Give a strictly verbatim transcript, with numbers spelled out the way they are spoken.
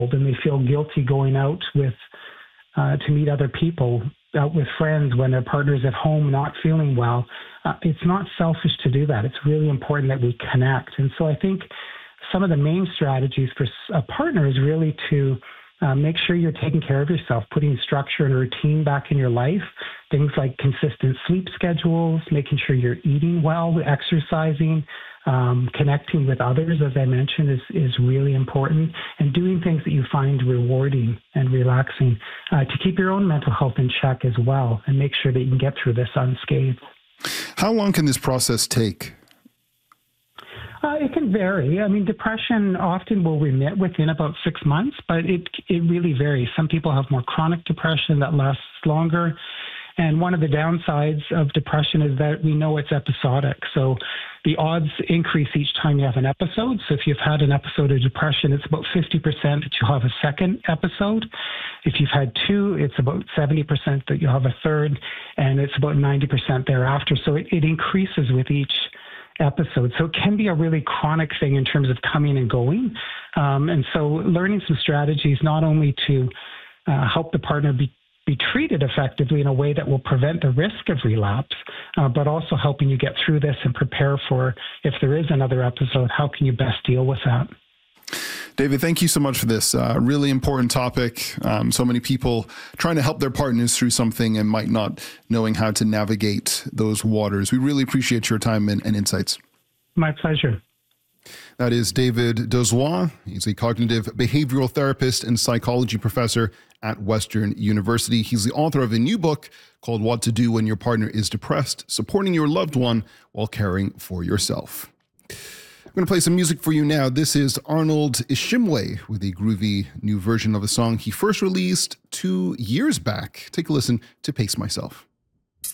and they feel guilty going out with uh, to meet other people, out with friends when their partner's at home not feeling well. Uh, it's not selfish to do that. It's really important that we connect. And so I think some of the main strategies for a partner is really to uh, make sure you're taking care of yourself, putting structure and routine back in your life, things like consistent sleep schedules, making sure you're eating well, exercising, um, connecting with others, as I mentioned, is, is really important, and doing things that you find rewarding and relaxing uh, to keep your own mental health in check as well and make sure that you can get through this unscathed. How long can this process take? Uh, it can vary. I mean, depression often will remit within about six months, but it it really varies. Some people have more chronic depression that lasts longer. And one of the downsides of depression is that we know it's episodic. So the odds increase each time you have an episode. So if you've had an episode of depression, it's about fifty percent that you'll have a second episode. If you've had two, it's about seventy percent that you'll have a third, and it's about ninety percent thereafter. So it, it increases with each episode. So it can be a really chronic thing in terms of coming and going. Um, and so learning some strategies, not only to uh, help the partner be be treated effectively in a way that will prevent the risk of relapse, uh, but also helping you get through this and prepare for, if there is another episode, how can you best deal with that? David, thank you so much for this uh, really important topic. Um, so many people trying to help their partners through something and might not knowing how to navigate those waters. We really appreciate your time and, and insights. My pleasure. That is David Dozois. He's a cognitive behavioral therapist and psychology professor at Western University. He's the author of a new book called What to Do When Your Partner is Depressed, Supporting Your Loved One While Caring for Yourself. I'm going to play some music for you now. This is Arnold Ishimwe with a groovy new version of a song he first released two years back. Take a listen to Pace Myself.